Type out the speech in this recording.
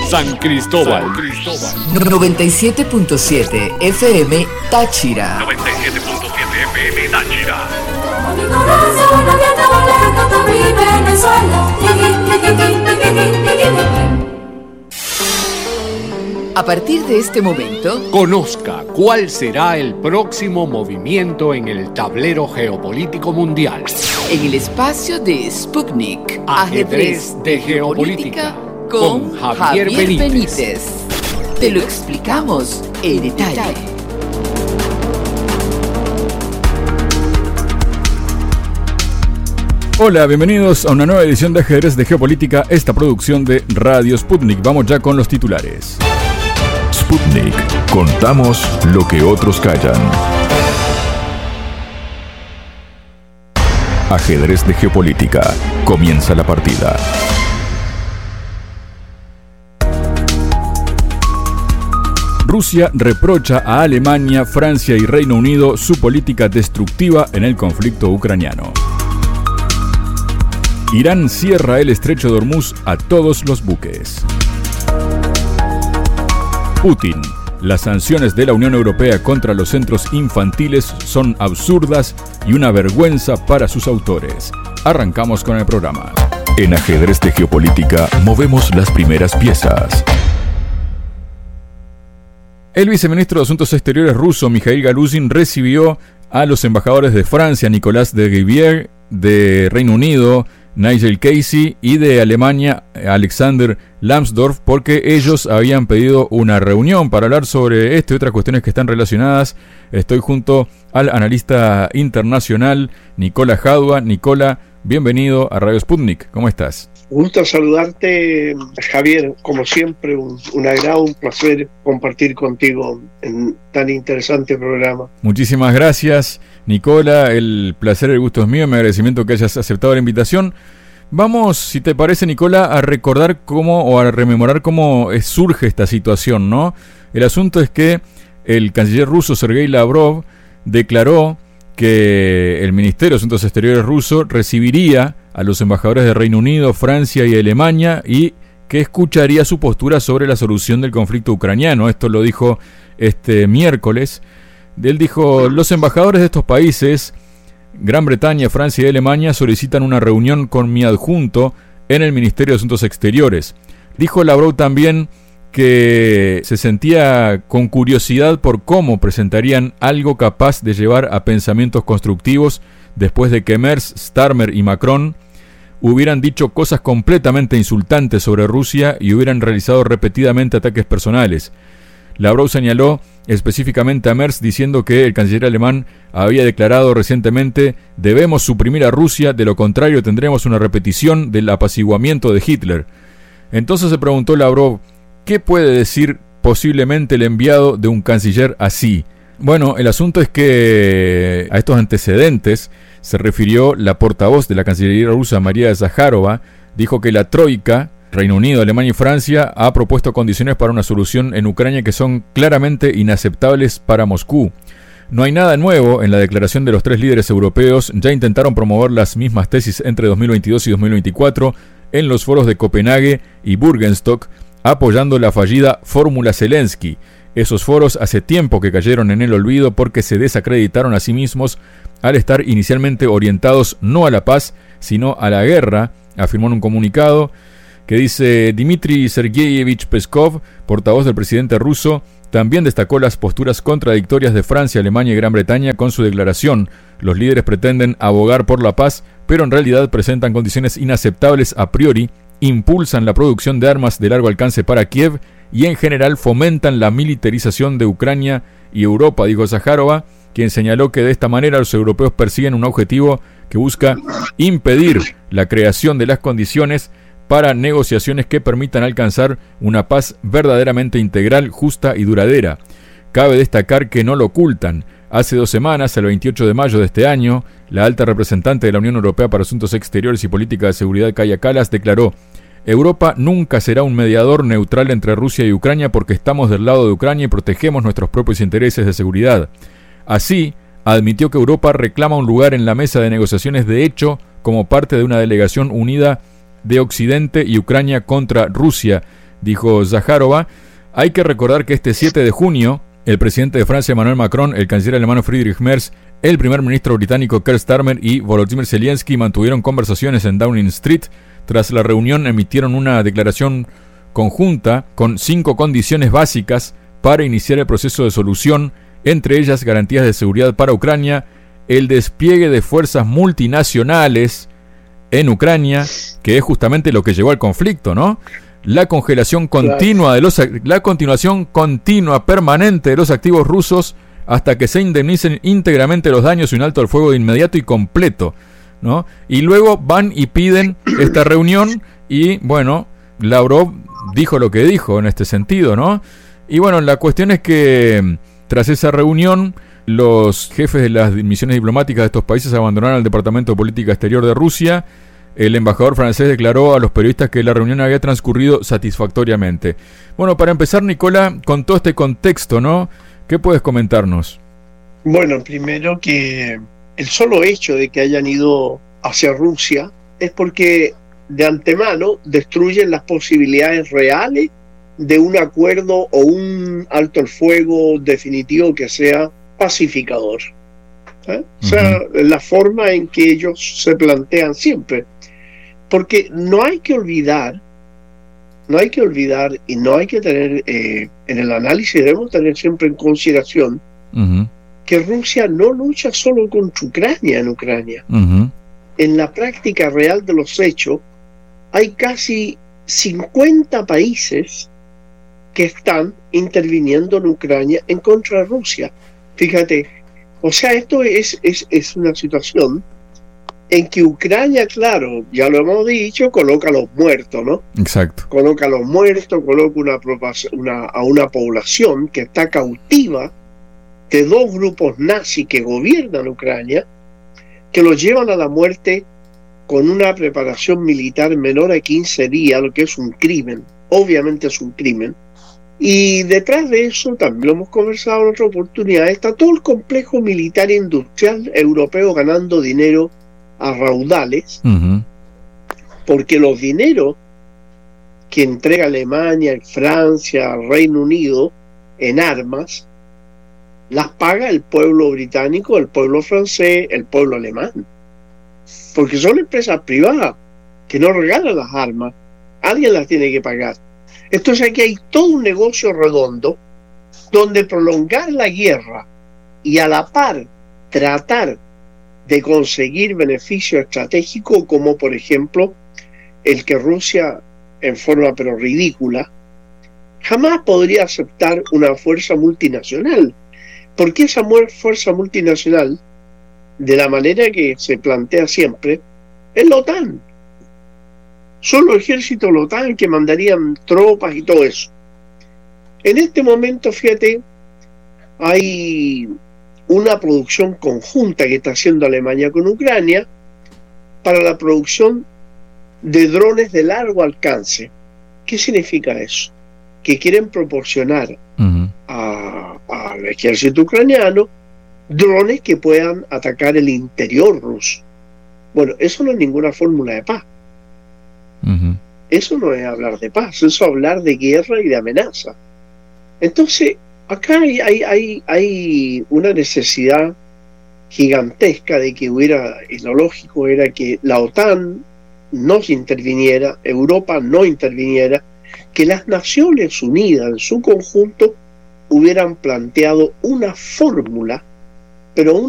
San Cristóbal. 97.7 FM Táchira. 97.7 FM Táchira. Mi corazón abierto lento mi Venezuela. A partir de este momento, Conozca cuál será el próximo movimiento en el tablero geopolítico mundial. en el espacio de Sputnik, Ajedrez de Geopolítica, con Javier Benítez. Te lo explicamos en detalle. Hola, bienvenidos a una nueva edición de Ajedrez de Geopolítica, esta producción de Radio Sputnik. Vamos ya con los titulares. Sputnik. Contamos lo que otros callan. Ajedrez de Geopolítica. Comienza la partida. Rusia reprocha a Alemania, Francia y Reino Unido su política destructiva en el conflicto ucraniano. Irán cierra el estrecho de Hormuz a todos los buques. Putin. Las sanciones de la Unión Europea contra los centros infantiles son absurdas y una vergüenza para sus autores. Arrancamos con el programa. En Ajedrez de Geopolítica movemos las primeras piezas. El viceministro de Asuntos Exteriores ruso, Mikhail Galuzin, recibió a los embajadores de Francia, Nicolas de Rivière, de Reino Unido, Nigel Casey, y de Alemania, Alexander Lambsdorff, porque ellos habían pedido una reunión para hablar sobre esto y otras cuestiones que están relacionadas. Estoy junto al analista internacional Nicola Jadua. Nicola, bienvenido a Radio Sputnik. ¿Cómo estás? Un gusto saludarte, Javier. Como siempre, un agrado, un placer compartir contigo en tan interesante programa. Muchísimas gracias, Nicola. El placer, el gusto es mío. Mi agradecimiento que hayas aceptado la invitación. Vamos, si te parece, Nicola, a recordar cómo o a rememorar cómo surge esta situación, ¿no? El asunto es que el canciller ruso Sergei Lavrov declaró que el Ministerio de Asuntos Exteriores ruso recibiría a los embajadores de Reino Unido, Francia y Alemania y que escucharía su postura sobre la solución del conflicto ucraniano. Esto lo dijo este miércoles. Él dijo: los embajadores de estos países, Gran Bretaña, Francia y Alemania, solicitan una reunión con mi adjunto en el Ministerio de Asuntos Exteriores. Dijo Lavrov también que se sentía con curiosidad por cómo presentarían algo capaz de llevar a pensamientos constructivos después de que Merz, Starmer y Macron hubieran dicho cosas completamente insultantes sobre Rusia y hubieran realizado repetidamente ataques personales. Lavrov señaló específicamente a Merz diciendo que el canciller alemán había declarado recientemente: debemos suprimir a Rusia, de lo contrario tendremos una repetición del apaciguamiento de Hitler. Entonces se preguntó Lavrov: ¿qué puede decir posiblemente el enviado de un canciller así? Bueno, el asunto es que a estos antecedentes se refirió la portavoz de la Cancillería rusa, María Zakharova. Dijo que la Troika, Reino Unido, Alemania y Francia, ha propuesto condiciones para una solución en Ucrania que son claramente inaceptables para Moscú. No hay nada nuevo en la declaración de los tres líderes europeos. Ya intentaron promover las mismas tesis entre 2022 y 2024 en los foros de Copenhague y Burgenstock, apoyando la fallida Fórmula Zelensky. Esos foros hace tiempo que cayeron en el olvido porque se desacreditaron a sí mismos al estar inicialmente orientados no a la paz, sino a la guerra, afirmó en un comunicado que dice: Dmitry Sergeyevich Peskov, portavoz del presidente ruso, también destacó las posturas contradictorias de Francia, Alemania y Gran Bretaña con su declaración. Los líderes pretenden abogar por la paz, pero en realidad presentan condiciones inaceptables a priori, impulsan la producción de armas de largo alcance para Kiev y en general fomentan la militarización de Ucrania y Europa, dijo Zakharova, quien señaló que de esta manera los europeos persiguen un objetivo que busca impedir la creación de las condiciones para negociaciones que permitan alcanzar una paz verdaderamente integral, justa y duradera. Cabe destacar que no lo ocultan. Hace 2 semanas, el 28 de mayo de este año, la alta representante de la Unión Europea para Asuntos Exteriores y Política de Seguridad, Kaja Kallas, declaró: Europa nunca será un mediador neutral entre Rusia y Ucrania porque estamos del lado de Ucrania y protegemos nuestros propios intereses de seguridad. Así, admitió que Europa reclama un lugar en la mesa de negociaciones de hecho como parte de una delegación unida de Occidente y Ucrania contra Rusia. dijo Zaharova. Hay que recordar que este 7 de junio, el presidente de Francia, Emmanuel Macron, el canciller alemán Friedrich Merz, el primer ministro británico Keir Starmer y Volodymyr Zelensky mantuvieron conversaciones en Downing Street. Tras la reunión emitieron una declaración conjunta con 5 condiciones básicas para iniciar el proceso de solución, entre ellas garantías de seguridad para Ucrania, el despliegue de fuerzas multinacionales en Ucrania, que es justamente lo que llevó al conflicto, ¿no? La congelación continua la continuación continua permanente de los activos rusos hasta que se indemnicen íntegramente los daños y un alto al fuego de inmediato y completo, ¿no? Y luego van y piden esta reunión y, bueno, Lavrov dijo lo que dijo en este sentido, ¿no? Y bueno, la cuestión es que tras esa reunión, los jefes de las misiones diplomáticas de estos países abandonaron el Departamento de Política Exterior de Rusia. El embajador francés declaró a los periodistas que la reunión había transcurrido satisfactoriamente. Bueno, para empezar, Nicola, con todo este contexto, ¿no? ¿Qué puedes comentarnos? Bueno, primero que el solo hecho de que hayan ido hacia Rusia es porque de antemano destruyen las posibilidades reales de un acuerdo o un alto el fuego definitivo que sea pacificador. O sea, la forma en que ellos se plantean siempre. Porque no hay que olvidar y no hay que tener, en el análisis debemos tener siempre en consideración que Rusia no lucha solo contra Ucrania en Ucrania. En la práctica real de los hechos hay casi 50 países que están interviniendo en Ucrania en contra de Rusia. Fíjate, o sea, esto es una situación en que Ucrania, claro, ya lo hemos dicho, coloca a los muertos, ¿no? Exacto. Coloca a los muertos, coloca a una población que está cautiva de 2 grupos nazis que gobiernan Ucrania, que los llevan a la muerte con una preparación militar menor a 15 días, lo que es un crimen, obviamente es un crimen. Y detrás de eso, también lo hemos conversado en otra oportunidad, está todo el complejo militar e industrial europeo ganando dinero a raudales, porque los dineros que entrega Alemania, Francia, Reino Unido en armas, las paga el pueblo británico, el pueblo francés, el pueblo alemán, porque son empresas privadas que no regalan las armas, alguien las tiene que pagar. Entonces aquí hay todo un negocio redondo donde prolongar la guerra y a la par tratar de conseguir beneficio estratégico, como por ejemplo el que Rusia, en forma pero ridícula, jamás podría aceptar una fuerza multinacional, porque esa fuerza multinacional, de la manera que se plantea siempre, es la OTAN. Son los ejércitos de la OTAN que mandarían tropas y todo eso. En este momento, fíjate, hay una producción conjunta que está haciendo Alemania con Ucrania para la producción de drones de largo alcance. ¿Qué significa eso? Que quieren proporcionar al ejército ucraniano drones que puedan atacar el interior ruso. Bueno, eso no es ninguna fórmula de paz. Eso no es hablar de paz, eso es hablar de guerra y de amenaza. Entonces, acá hay una necesidad gigantesca de que hubiera, y lo lógico era que la OTAN no interviniera, Europa no interviniera, que las Naciones Unidas en su conjunto hubieran planteado una fórmula, pero